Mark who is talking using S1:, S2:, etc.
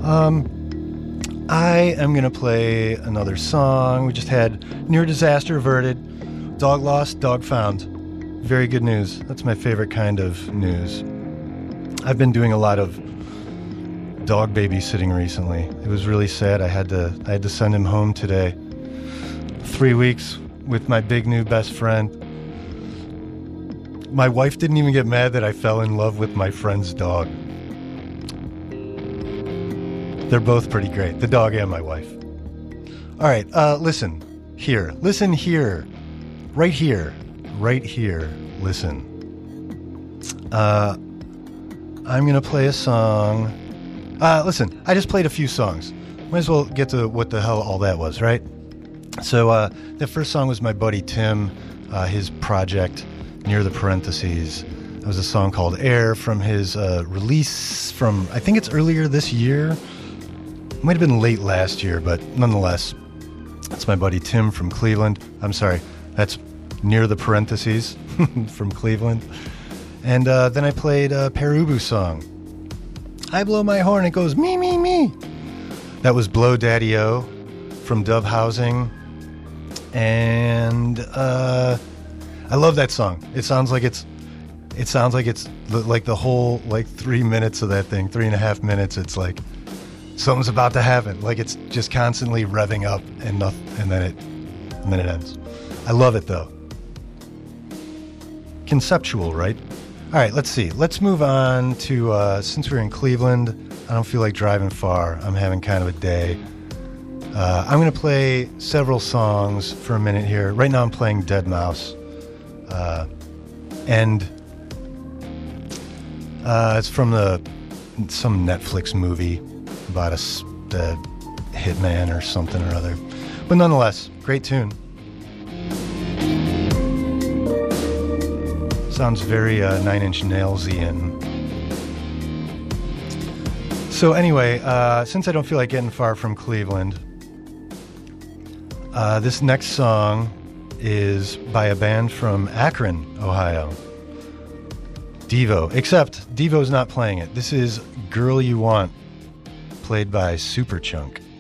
S1: I am going to play another song. We just had near disaster averted, dog lost, dog found. Very good news. That's my favorite kind of news. I've been doing a lot of dog babysitting recently. It was really sad. I had to send him home today. 3 weeks with my big new best friend. My wife didn't even get mad that I fell in love with my friend's dog. They're both pretty great, the dog and my wife. All right, listen here, right here, listen. I'm going to play a song. Listen, I just played a few songs. Might as well get to what the hell all that was, right? So the first song was my buddy Tim, his project, Near the Parentheses. It was a song called Air from his release from, I think it's earlier this year. Might have been late last year, but nonetheless, that's my buddy Tim from Cleveland. I'm sorry, that's Near the Parentheses from Cleveland. And then I played a Perubu song. I blow my horn, it goes me, me, me. That was Blow Daddy-O from Dove Housing. And I love that song. It sounds like it's like the whole 3 minutes of that thing, 3.5 minutes. It's like something's about to happen. Like it's just constantly revving up and then it ends. I love it though. Conceptual, right? All right, let's see. Let's move on to, since we're in Cleveland, I don't feel like driving far. I'm having kind of a day. I'm going to play several songs for a minute here. Right now I'm playing Deadmau5. And it's from some Netflix movie about a hitman or something or other. But nonetheless, great tune. Sounds very Nine Inch Nails-ian. So anyway, since I don't feel like getting far from Cleveland, this next song is by a band from Akron, Ohio. Devo. Except Devo's not playing it. This is Girl You Want, played by Superchunk.